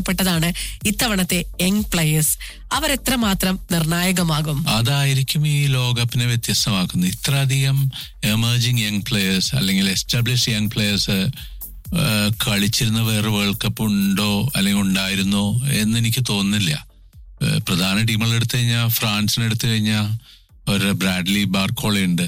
പ്പെട്ടതാണ് ഇത്തവണത്തെ young players. അവരെത്രമാത്രം നിർണായകമാകും? അതായിരിക്കും ഈ ലോകകപ്പിനെ വ്യത്യസ്തമാക്കുന്നത്. ഇത്രയധികം എമേർജിങ് യങ് പ്ലേയേഴ്സ് അല്ലെങ്കിൽ എസ്റ്റാബ്ലിഷ് യങ് പ്ലേയേഴ്സ് കളിച്ചിരുന്ന വേറെ വേൾഡ് കപ്പ് ഉണ്ടോ അല്ലെങ്കിൽ ഉണ്ടായിരുന്നോ എന്ന് എനിക്ക് തോന്നുന്നില്ല. പ്രധാന ടീമുകൾ എടുത്തു കഴിഞ്ഞാൽ ഫ്രാൻസിന് എടുത്തു കഴിഞ്ഞാൽ ഒരു ബ്രാഡ്ലി ബാർക്കോള ഉണ്ട്,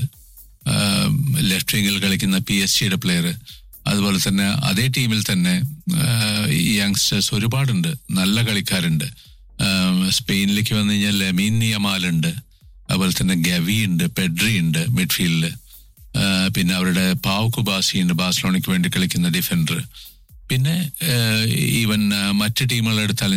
ലെഫ്റ്റ് വിങ്ങിൽ കളിക്കുന്ന PSG പ്ലെയർ. അതുപോലെ തന്നെ അതേ ടീമിൽ തന്നെ യങ്സ്റ്റേഴ്സ് ഒരുപാടുണ്ട്, നല്ല കളിക്കാരുണ്ട്. സ്പെയിനിലേക്ക് വന്നു കഴിഞ്ഞാൽ ലെമീൻ യമാലുണ്ട്, അതുപോലെ തന്നെ ഗവി ഉണ്ട്, പെഡ്രി ഉണ്ട് മിഡ്ഫീൽഡിൽ. പിന്നെ അവരുടെ പാവ് കുബാസി ഉണ്ട്, ബാഴ്സലോണയ്ക്ക് വേണ്ടി കളിക്കുന്ന ഡിഫൻഡർ. പിന്നെ ഈവൻ മറ്റ് ടീമുകൾ എടുത്താലും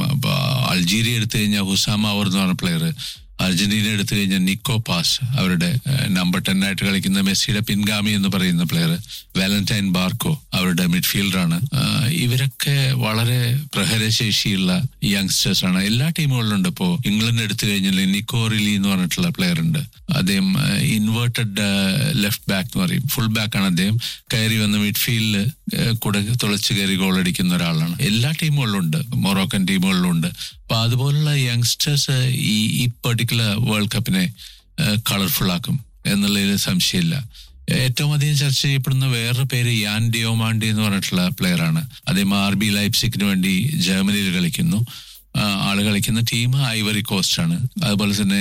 അൾജീരിയ എടുത്തു കഴിഞ്ഞാൽ ഹുസാമ അവർ എന്ന് പറഞ്ഞ പ്ലെയർ, അർജന്റീന എടുത്തു കഴിഞ്ഞാൽ നിക്കോ പാസ്, അവരുടെ നമ്പർ 10 ആയിട്ട് കളിക്കുന്ന മെസ്സിയുടെ പിൻഗാമി എന്ന് പറയുന്ന പ്ലെയർ, വാലന്റൈൻ ബാർക്കോ അവരുടെ മിഡ്ഫീൽഡറാണ്. ഇവരൊക്കെ വളരെ പ്രഹരശേഷിയുള്ള യങ്സ്റ്റേഴ്സ് ആണ്. എല്ലാ ടീമുകളിലുണ്ട്. ഇപ്പോൾ ഇംഗ്ലണ്ട് എടുത്തു കഴിഞ്ഞാൽ നിക്കോ റിലി എന്ന് പറഞ്ഞിട്ടുള്ള പ്ലെയർ ഉണ്ട്. അദ്ദേഹം ഇൻവേർട്ടഡ് ലെഫ്റ്റ് ബാക്ക് എന്ന് പറയും, ഫുൾ ബാക്കാണ് അദ്ദേഹം. കയറി വന്ന് മിഡ്ഫീൽഡിൽ കൂടെ തുളച്ച് കയറി ഗോൾ അടിക്കുന്ന ഒരാളാണ്. എല്ലാ ടീമുകളിലും ഉണ്ട്, മൊറോക്കൻ ടീമുകളിലും ഉണ്ട്. അപ്പൊ അതുപോലുള്ള യങ്സ്റ്റേഴ്സ് ഈ പെർട്ടിക്കുലർ വേൾഡ് കപ്പിനെ കളർഫുൾ ആക്കും എന്നുള്ളതിൽ സംശയമില്ല. ഏറ്റവും അധികം ചർച്ച ചെയ്യപ്പെടുന്ന വേറൊരു പേര് യാൻ ഡിയോമാണ്ടി എന്ന് പറഞ്ഞിട്ടുള്ള പ്ലെയർ ആണ്. അദ്ദേഹം RB ലൈപ്സിക്കിന് വേണ്ടി ജർമ്മനിയിൽ കളിക്കുന്നു. ആള് കളിക്കുന്ന ടീം ഐവറി കോസ്റ്റ് ആണ്. അതുപോലെ തന്നെ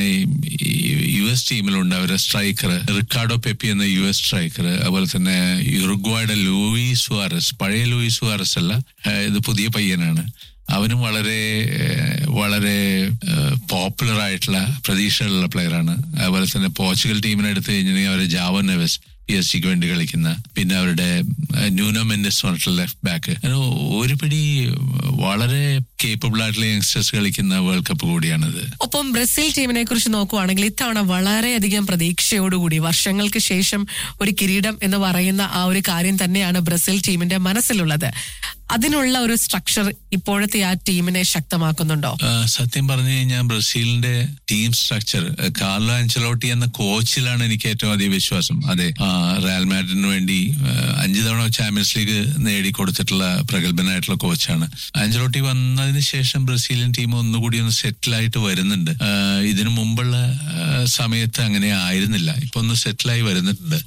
US ടീമിലുണ്ട് അവരുടെ സ്ട്രൈക്കർ റിക്കാർഡോ പെപ്പി എന്ന US സ്ട്രൈക്കർ. അതുപോലെ തന്നെ യുറുഗ്വായുടെ ലൂയിസ് സുവാരസ്, പഴയ ലൂയിസ് സുവാരസ് അല്ല, ഇത് പുതിയ പയ്യനാണ്. അവനും വളരെ വളരെ പോപ്പുലർ ആയിട്ടുള്ള പ്രതീക്ഷയുള്ള പ്ലെയറാണ്. അതുപോലെ തന്നെ പോർച്ചുഗൽ ടീമിനെ എടുത്തു കഴിഞ്ഞിട്ടുണ്ടെങ്കിൽ അവർ ജാവോ നെവസ് PSG വേണ്ടി കളിക്കുന്ന, പിന്നെ അവരുടെ ന്യൂനോ മെൻഡസ് പറഞ്ഞിട്ടുള്ള ലെഫ്റ്റ് ബാക്ക്. ഒരു പിടി വളരെ കേപ്പബിൾ ആയിട്ടുള്ള യങ്സ്റ്റേഴ്സ് കളിക്കുന്ന വേൾഡ് കപ്പ് കൂടിയാണിത്. ഒപ്പം ബ്രസീൽ ടീമിനെ കുറിച്ച് നോക്കുവാണെങ്കിൽ ഇത്തവണ വളരെയധികം പ്രതീക്ഷയോടുകൂടി വർഷങ്ങൾക്ക് ശേഷം ഒരു കിരീടം എന്ന് പറയുന്ന ആ ഒരു കാര്യം തന്നെയാണ് ബ്രസീൽ ടീമിന്റെ മനസ്സിലുള്ളത്. അതിനുള്ള ഒരു സ്ട്രക്ചർ ഇപ്പോഴത്തെ ആ ടീമിനെ ശക്തമാക്കുന്നുണ്ടോ? സത്യം പറഞ്ഞു കഴിഞ്ഞാൽ ബ്രസീലിന്റെ ടീം സ്ട്രക്ചർ കാർലോ ആഞ്ചലോട്ടി എന്ന കോച്ചിലാണ് എനിക്ക് ഏറ്റവും അധികം വിശ്വാസം. അതെ, റയൽ മാഡ്രിഡിന് വേണ്ടി 5 തവണ ചാമ്പ്യൻസ് ലീഗ് നേടിക്കൊടുത്തിട്ടുള്ള പ്രഗത്ഭനായിട്ടുള്ള കോച്ചാണ്. ആഞ്ചലോട്ടി വന്നതിന് ശേഷം ബ്രസീലിയൻ ടീം ഒന്നുകൂടി ഒന്ന് സെറ്റിലായിട്ട് വരുന്നുണ്ട്. ഇതിനു മുമ്പുള്ള സമയത്ത് അങ്ങനെ ആയിരുന്നില്ല, ഇപ്പൊ ഒന്ന് സെറ്റിലായി വരുന്നുണ്ട്.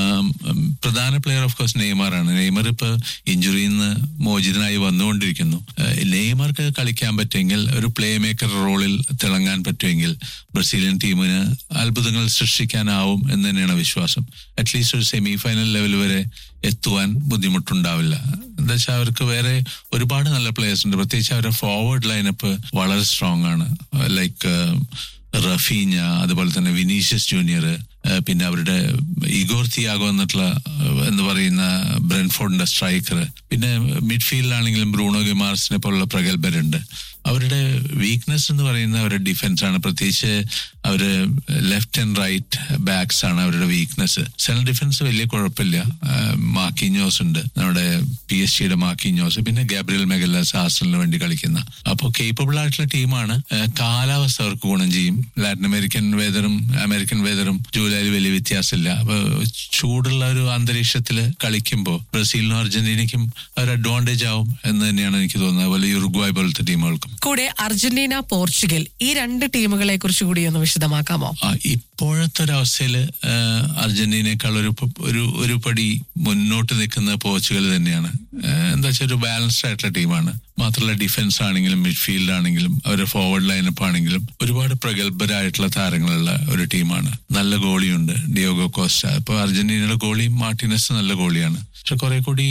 പ്രധാന പ്ലെയർ ഓഫ് കോഴ്സ് നെയ്മറാണ്. നെയ്മർ ഇപ്പൊ ഇഞ്ചുറിയിൽ നിന്ന് മോചിതനായി വന്നുകൊണ്ടിരിക്കുന്നു. നെയ്മർക്ക് കളിക്കാൻ പറ്റുമെങ്കിൽ, ഒരു പ്ലേ മേക്കർ റോളിൽ തിളങ്ങാൻ പറ്റുമെങ്കിൽ ബ്രസീലിയൻ ടീമിന് അത്ഭുതങ്ങൾ സൃഷ്ടിക്കാനാവും എന്ന് തന്നെയാണ് വിശ്വാസം. അറ്റ്ലീസ്റ്റ് ഒരു സെമി ഫൈനൽ ലെവൽ വരെ എത്തുവാൻ ബുദ്ധിമുട്ടുണ്ടാവില്ല. എന്താ വെച്ചാൽ അവർക്ക് വേറെ ഒരുപാട് നല്ല പ്ലേയേഴ്സ് ഉണ്ട്. പ്രത്യേകിച്ച് അവരുടെ ഫോർവേഡ് ലൈനപ്പ് വളരെ സ്ട്രോങ് ആണ്. ലൈക്ക് റഫീഞ്ഞ, അതുപോലെ തന്നെ വിനീഷ്യസ് ജൂനിയർ, പിന്നെ അവരുടെ ഇഗോർ തിയാഗോ എന്ന് പറയുന്ന ബ്രെൻഫോർഡിന്റെ സ്ട്രൈക്കർ, പിന്നെ മിഡ്ഫീൽഡിലാണെങ്കിലും ബ്രൂണോ ഗിമാർസിനെ പോലുള്ള പ്രഗത്ഭരുണ്ട്. അവരുടെ വീക്ക്നെസ് എന്ന് പറയുന്ന അവരുടെ ഡിഫൻസ് ആണ്. പ്രത്യേകിച്ച് അവര് ലെഫ്റ്റ് ആൻഡ് റൈറ്റ് ബാക്സ് ആണ് അവരുടെ വീക്ക്നെസ്. സെൻട്രൽ ഡിഫൻസ് വലിയ കുഴപ്പമില്ല. മാർക്കിഞ്ഞോസ് ഉണ്ട്, നമ്മുടെ PSG മാർക്കിഞ്ഞോസ്, പിന്നെ ഗാബ്രിയൽ മെഗല്ലസ് ആർസണലിന് വേണ്ടി കളിക്കുന്ന. അപ്പോൾ കേപ്പബിൾ ആയിട്ടുള്ള ടീമാണ്. കാലാവസ്ഥ അവർക്ക് ഗുണം ചെയ്യും. ലാറ്റിൻ അമേരിക്കൻ വെതറും അമേരിക്കൻ വെതറും ജൂലൈയിൽ വലിയ വ്യത്യാസമില്ല. അപ്പൊ ചൂടുള്ള ഒരു അന്തരീക്ഷത്തിൽ കളിക്കുമ്പോൾ ബ്രസീലിനും അർജന്റീനയ്ക്കും ഒരു അഡ്വാൻറ്റേജ് ആവും എന്ന് തന്നെയാണ് എനിക്ക് തോന്നുന്നത്. അതുപോലെ യുറുഗ്വായ് പോലത്തെ ടീമുകൾക്കും. കൂടെ അർജന്റീന, പോർച്ചുഗൽ, ഈ 2 ടീമുകളെ കുറിച്ച് കൂടി ഒന്ന് വിശദമാക്കാമോ? ഇപ്പോഴത്തെ ഒരവസ്ഥയിൽ അർജന്റീനയെക്കാൾ ഒരു പടി മുന്നോട്ട് നിൽക്കുന്ന പോർച്ചുഗൽ തന്നെയാണ്. എന്താ വെച്ചാൽ ഒരു ബാലൻസ്ഡ് ആയിട്ടുള്ള ടീമാണ്. മാത്രമല്ല ഡിഫൻസ് ആണെങ്കിലും മിഡ്ഫീൽഡ് ആണെങ്കിലും അവരുടെ ഫോർവേഡ് ലൈനപ്പ് ആണെങ്കിലും ഒരുപാട് പ്രഗത്ഭരായിട്ടുള്ള താരങ്ങളുള്ള ഒരു ടീമാണ്. നല്ല ഗോളിയുണ്ട്, ഡിയോഗോ കോസ്റ്റ. ഇപ്പൊ അർജന്റീനയുടെ ഗോളി മാർട്ടിനസ് നല്ല ഗോളിയാണ്. പക്ഷെ കുറെ കൂടി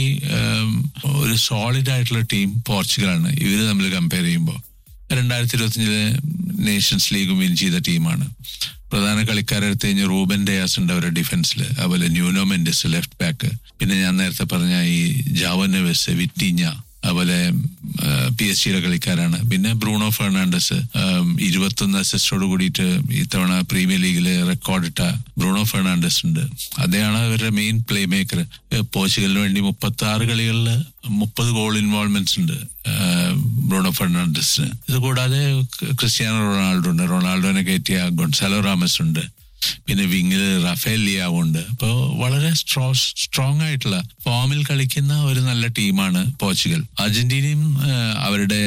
ഒരു സോളിഡ് ആയിട്ടുള്ള ടീം പോർച്ചുഗലാണ്. ഇവര് തമ്മിൽ കമ്പയർ ചെയ്യുമ്പോൾ 2025 നേഷൻസ് ലീഗ് വിൻ ചെയ്ത ടീമാണ്. പ്രധാന കളിക്കാരെടുത്ത് കഴിഞ്ഞാൽ റൂബൻ ഡയാസ് ഉണ്ട് അവരുടെ ഡിഫൻസിൽ, അതുപോലെ ന്യൂനോ മെൻഡസ് ലെഫ്റ്റ് ബാക്ക്, പിന്നെ ഞാൻ നേരത്തെ പറഞ്ഞ ഈ ജാവോ നെവസ്, വിറ്റീഞ്ഞ, അതുപോലെ PSG കളിക്കാരാണ്. പിന്നെ ബ്രൂണോ ഫെർണാണ്ടസ് 21 അസിസ്റ്റോട് കൂടിയിട്ട് ഇത്തവണ പ്രീമിയർ ലീഗില് റെക്കോർഡിട്ട ബ്രൂണോ ഫെർണാണ്ടസ് ഉണ്ട്. അദ്ദേഹമാണ് അവരുടെ മെയിൻ പ്ലേ മേക്കർ. പോർച്ചുഗലിന് വേണ്ടി 36 കളികളിൽ 30 ഗോൾ ഇൻവോൾവ്മെന്റ്സ് ഉണ്ട് ബ്രൂണോ ഫെർണാണ്ടസിന്. ഇത് കൂടാതെ ക്രിസ്ത്യാനോ റൊണാൾഡോ ഉണ്ട്, റൊണാൾഡോനെ കയറ്റിയ ഗൊൺസാലോ റാമസ് ഉണ്ട്, പിന്നെ വിങ്ങില് റാഫേൽ ലിയാവോ ഉണ്ട്. അപ്പോൾ വളരെ സ്ട്രോങ് ആയിട്ടുള്ള ഫോമിൽ കളിക്കുന്ന ഒരു നല്ല ടീമാണ് പോർച്ചുഗൽ. അർജന്റീനയും അവരുടെ